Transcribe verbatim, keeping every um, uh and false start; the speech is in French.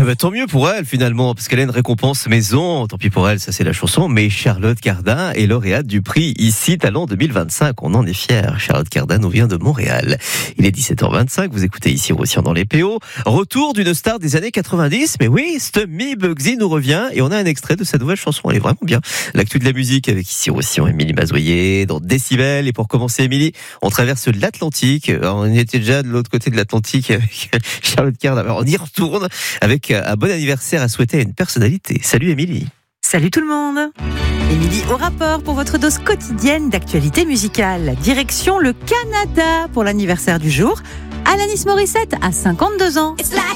bah, tant mieux pour elle finalement, parce qu'elle a une récompense maison. Tant pis pour elle, ça c'est la chanson. Mais Charlotte Cardin est lauréate du prix Ici Talent deux mille vingt-cinq. On en est fiers. Charlotte Cardin nous vient de Montréal. Il est dix-sept heures vingt-cinq. Vous écoutez Ici Roussillon dans les P O. Retour d'une star des années quatre-vingt-dix. Mais oui, Stummy Bugsy nous revient et on a un extrait de sa nouvelle chanson. Elle est vraiment bien. L'actu de la musique avec Ici Roussillon, Émilie Mazoyer dans Décibel. Et pour commencer, Émilie, on traverse l'Atlantique. On était déjà de l'autre côté de l'Atlantique avec Charlotte Cardin. Alors, on y retourne avec un bon anniversaire à souhaiter à une personnalité. Salut Émilie. Salut tout le monde. Émilie au rapport pour votre dose quotidienne d'actualité musicale. Direction le Canada pour l'anniversaire du jour. Alanis Morissette a cinquante-deux ans.